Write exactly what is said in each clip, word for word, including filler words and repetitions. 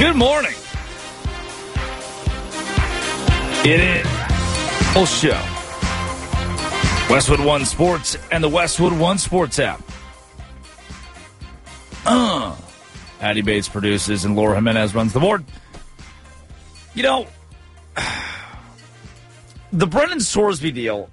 Good morning. It is full show. Westwood One Sports and the Westwood One Sports app. Uh, Patty Bates produces and Laura Jimenez runs the board. You know, the Brendan Sorsby deal,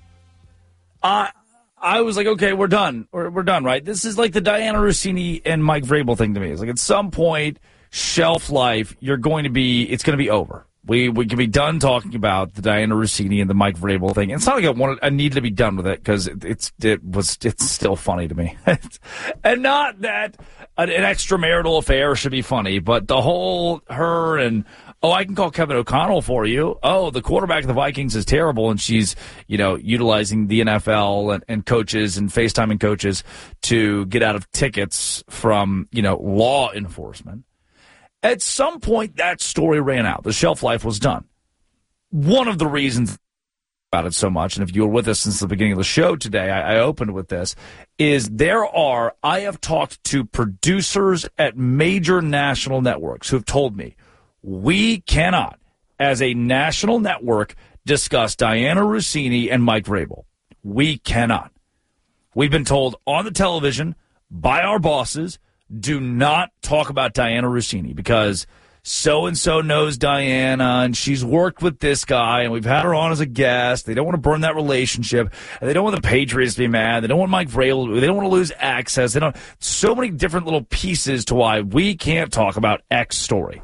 I I was like, okay, we're done. We're, we're done, right? This is like the Diana Rossini and Mike Vrabel thing to me. It's like at some point, shelf life, you're going to be, it's going to be over. We we can be done talking about the Diana Rossini and the Mike Vrabel thing. It's not like I wanted, I needed to be done with it because it, it's it was it's still funny to me, and not that an, an extramarital affair should be funny, but the whole her and oh, I can call Kevin O'Connell for you. Oh, the quarterback of the Vikings is terrible, and she's you know utilizing the N F L and, and coaches and FaceTiming coaches to get out of tickets from you know law enforcement. At some point, that story ran out. The shelf life was done. One of the reasons about it so much, and if you were with us since the beginning of the show today, I, I opened with this, is there are, I have talked to producers at major national networks who have told me, we cannot, as a national network, discuss Diana Rossini and Mike Vrabel. We cannot. We've been told on the television by our bosses, do not talk about Diana Rossini because so-and-so knows Diana and she's worked with this guy and we've had her on as a guest. They don't want to burn that relationship. And they don't want the Patriots to be mad. They don't want Mike Vrabel. They don't want to lose access. They don't. So many different little pieces to why we can't talk about X story.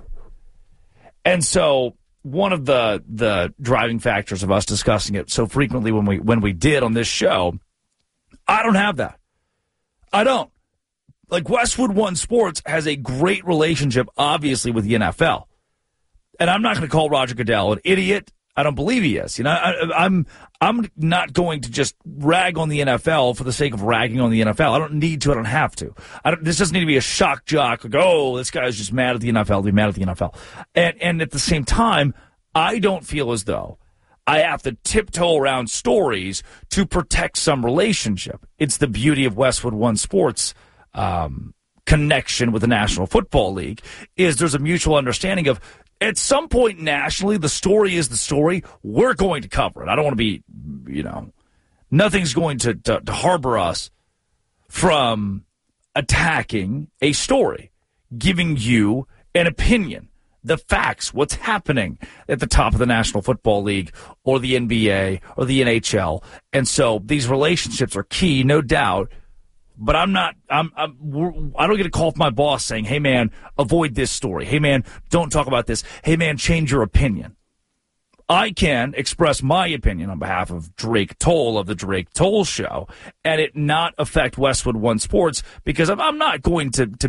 And so one of the the driving factors of us discussing it so frequently when we when we did on this show, I don't have that. I don't. Like, Westwood One Sports has a great relationship, obviously, with the N F L. And I'm not going to call Roger Goodell an idiot. I don't believe he is. You know, I, I'm I'm not going to just rag on the N F L for the sake of ragging on the N F L. I don't need to. I don't have to. I don't, this doesn't need to be a shock jock. Like, oh, this guy's just mad at the N F L. Be mad at the N F L. And and at the same time, I don't feel as though I have to tiptoe around stories to protect some relationship. It's the beauty of Westwood One Sports. Um, connection with the National Football League is there's a mutual understanding of at some point nationally the story is the story. We're going to cover it. I don't want to be, you know, nothing's going to, to, to harbor us from attacking a story, giving you an opinion, the facts, what's happening at the top of the National Football League or the N B A or the N H L. And so these relationships are key, no doubt. But I'm not, I'm, I'm, I don't get a call from my boss saying, hey, man, avoid this story. Hey, man, don't talk about this. Hey, man, change your opinion. I can express my opinion on behalf of Drake Toll of the Drake Toll Show and it not affect Westwood One Sports because I'm, I'm not going to, to